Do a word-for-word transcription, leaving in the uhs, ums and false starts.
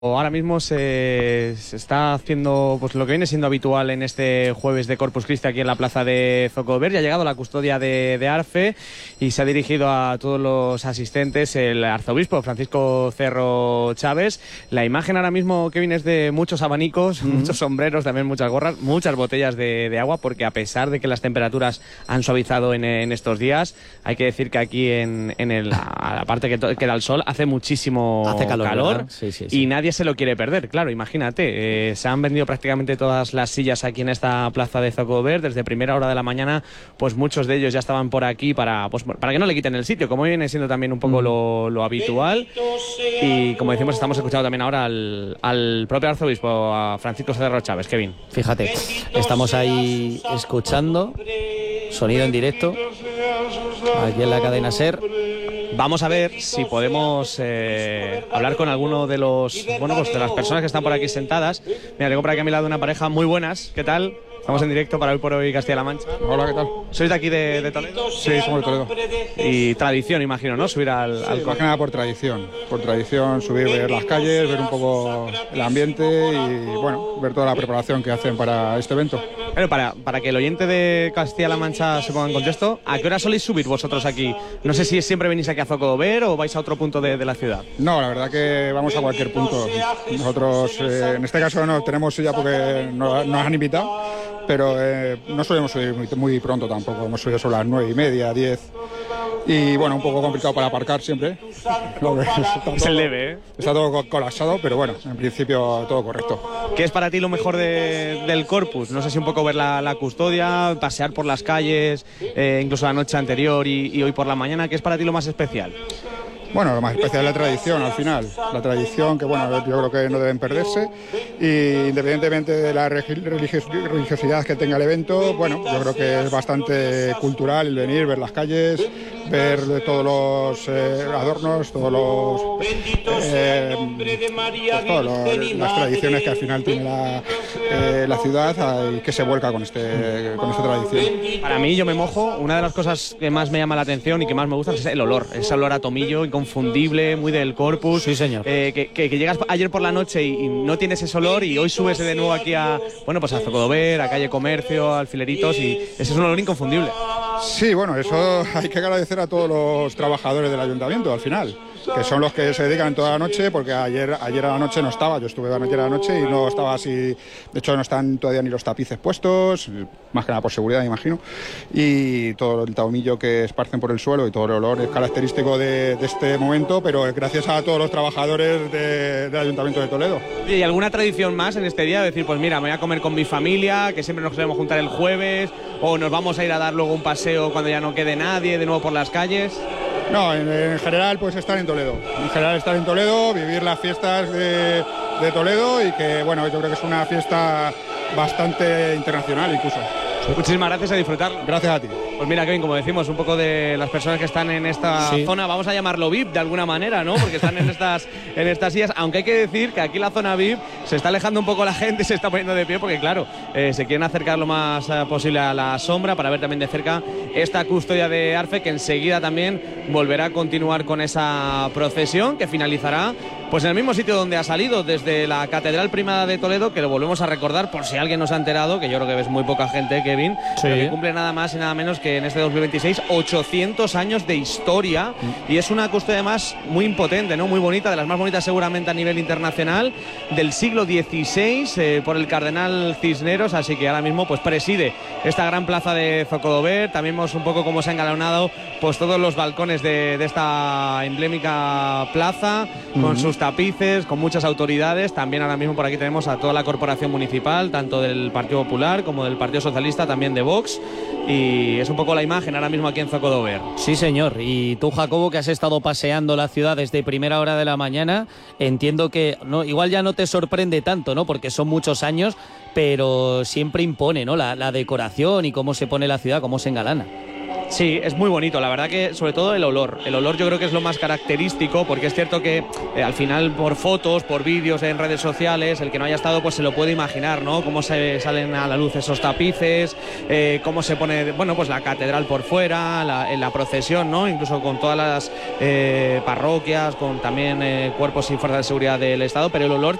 Ahora mismo se, se está haciendo pues lo que viene siendo habitual en este jueves de Corpus Christi aquí en la plaza de Zocodover. Ya ha llegado la custodia de, de Arfe y se ha dirigido a todos los asistentes el arzobispo Francisco Cerro Chávez. La imagen ahora mismo, Kevin, es de muchos abanicos, mm-hmm. muchos sombreros, también muchas gorras, muchas botellas de, de agua, porque a pesar de que las temperaturas han suavizado en, en estos días, hay que decir que aquí en, en el, a la parte que, to, que da el sol hace muchísimo hace calor, calor sí, sí, sí. Y nadie se lo quiere perder, claro, imagínate, eh, se han vendido prácticamente todas las sillas aquí en esta plaza de Zocodover, desde primera hora de la mañana, pues muchos de ellos ya estaban por aquí para, pues, para que no le quiten el sitio, como viene siendo también un poco mm. lo, lo habitual, y como decimos, estamos escuchando también ahora al, al propio arzobispo, a Francisco Cerro Chávez. Kevin. Fíjate, estamos ahí escuchando, sonido en directo, aquí en la cadena SER. Vamos a ver si podemos eh, hablar con alguno de los, bueno, pues de las personas que están por aquí sentadas. Mira, tengo por aquí a mi lado una pareja muy buenas. ¿Qué tal? Estamos en directo para Hoy por Hoy Castilla-La Mancha. Hola, ¿qué tal? ¿Sois de aquí de, de Toledo? Sí, somos de Toledo. Y tradición, imagino, ¿no? Subir al... Sí, al... más que nada por tradición. Por tradición, subir, ver las calles, ver un poco el ambiente y, bueno, ver toda la preparación que hacen para este evento. Pero para, para que el oyente de Castilla-La Mancha se ponga en contexto, ¿a qué hora soléis subir vosotros aquí? No sé si siempre venís aquí a Zocodover o vais a otro punto de, de la ciudad. No, la verdad que vamos a cualquier punto. Nosotros, eh, en este caso, no tenemos silla porque nos, nos han invitado, pero eh, no solemos subir muy, muy pronto tampoco. Hemos subido solo a las nueve y media, diez. Y bueno, un poco complicado para aparcar siempre. No, es el debe, ¿eh? Está todo colapsado, pero bueno, en principio todo correcto. ¿Qué es para ti lo mejor de, del Corpus? No sé si un poco ver la, la custodia, pasear por las calles, eh, incluso la noche anterior y, y hoy por la mañana. ¿Qué es para ti lo más especial? Bueno, lo más especial es la tradición al final, la tradición que bueno, yo creo que no deben perderse y independientemente de la religios religiosidad que tenga el evento, bueno, yo creo que es bastante cultural el venir, ver las calles, ver todos los eh, adornos, todos los, eh, pues todas los, las tradiciones que al final tiene la, eh, la ciudad y que se vuelca con, este, con esta tradición. Para mí, yo me mojo, una de las cosas que más me llama la atención y que más me gusta es el olor, ese olor a tomillo inconfundible, muy del Corpus. Sí, señor. Eh, que, que, que llegas ayer por la noche y, y no tienes ese olor y hoy subes de nuevo aquí a, bueno, pues a Zocodover, a Calle Comercio, a Alfileritos y ese es un olor inconfundible. Sí, bueno, eso hay que agradecer a todos los trabajadores del ayuntamiento al final, que son los que se dedican toda la noche, porque ayer, ayer a la noche no estaba, yo estuve ayer a la noche y no estaba así, de hecho no están todavía ni los tapices puestos, más que nada por seguridad, me imagino, y todo el tahumillo que esparcen por el suelo y todo el olor es característico de, de este momento, pero gracias a todos los trabajadores de, del Ayuntamiento de Toledo. ¿Y alguna tradición más en este día? Decir, pues mira, me voy a comer con mi familia, que siempre nos queremos juntar el jueves, o nos vamos a ir a dar luego un paseo cuando ya no quede nadie, de nuevo por las calles. No, en, en general pues estar en Toledo, en general estar en Toledo, vivir las fiestas de, de Toledo y que bueno, yo creo que es una fiesta bastante internacional incluso. Muchísimas gracias, a disfrutarlo. Gracias a ti. Pues mira, Kevin, como decimos, un poco de las personas que están en esta sí. zona, vamos a llamarlo V I P de alguna manera, ¿no? Porque están en estas, en estas sillas, aunque hay que decir que aquí la zona V I P se está alejando un poco la gente, se está poniendo de pie, porque claro, eh, se quieren acercar lo más eh, posible a la sombra para ver también de cerca esta custodia de Arfe, que enseguida también volverá a continuar con esa procesión que finalizará pues en el mismo sitio donde ha salido, desde la Catedral Primada de Toledo, que lo volvemos a recordar por si alguien nos ha enterado, que yo creo que ves muy poca gente, Kevin, sí. pero que cumple nada más y nada menos que en este dos mil veintiséis ochocientos años de historia mm. y es una custodia además muy impotente, ¿no? Muy bonita, de las más bonitas seguramente a nivel internacional, del siglo dieciséis, eh, por el cardenal Cisneros, así que ahora mismo pues preside esta gran plaza de Zocodover. También vemos un poco cómo se han engalonado pues todos los balcones de, de esta emblemática plaza, mm. con sus tapices, con muchas autoridades. También ahora mismo por aquí tenemos a toda la corporación municipal, tanto del Partido Popular como del Partido Socialista, también de Vox, y es un poco la imagen ahora mismo aquí en Zocodover. Sí, señor. Y tú, Jacobo, que has estado paseando la ciudad desde primera hora de la mañana, entiendo que no, igual ya no te sorprende tanto, ¿no? Porque son muchos años, pero siempre impone, ¿no? La, la decoración y cómo se pone la ciudad, cómo se engalana. Sí, es muy bonito, la verdad que sobre todo el olor. El olor yo creo que es lo más característico, porque es cierto que eh, al final por fotos, por vídeos en redes sociales, el que no haya estado pues se lo puede imaginar, ¿no? Cómo se salen a la luz esos tapices, eh, cómo se pone, bueno, pues la catedral por fuera, la, en la procesión, ¿no? Incluso con todas las eh, parroquias, con también eh, cuerpos y fuerzas de seguridad del Estado, pero el olor